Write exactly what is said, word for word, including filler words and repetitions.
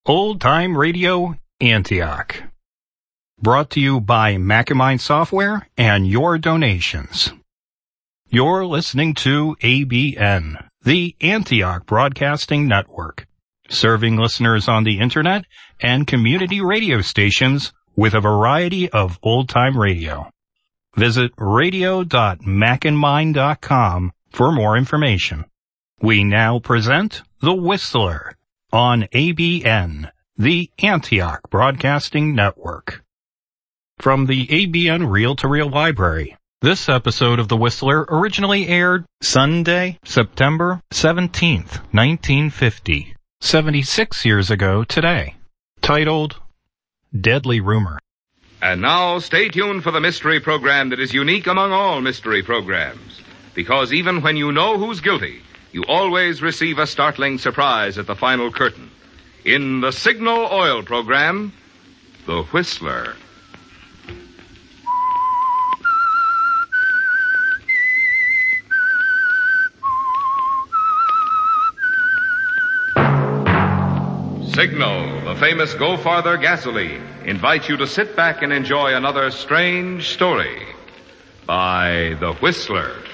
Old Time Radio Antioch. Brought to you by Macamind Software and your donations. You're listening to A B N, the Antioch Broadcasting Network, serving listeners on the internet and community radio stations with a variety of old-time radio. Visit radio dot macandmind dot com for more information. We now present The Whistler on A B N, the Antioch Broadcasting Network. From the A B N Reel-to-Reel Library, this episode of The Whistler originally aired Sunday, September seventeenth, nineteen fifty, seventy-six years ago today, titled Deadly Rumor. And now, stay tuned for the mystery program that is unique among all mystery programs. Because even when you know who's guilty, you always receive a startling surprise at the final curtain. In the Signal Oil program, The Whistler. Signal, the famous Go Farther gasoline, invites you to sit back and enjoy another strange story by The Whistler.